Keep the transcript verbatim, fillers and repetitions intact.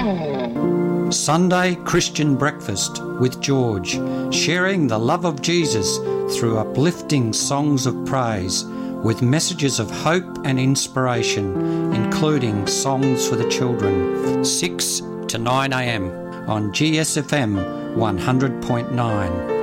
Sunday Christian Breakfast with George, sharing the love of Jesus through uplifting songs of praise with messages of hope and inspiration, including songs for the children, six to nine a m on G S F M one hundred point nine.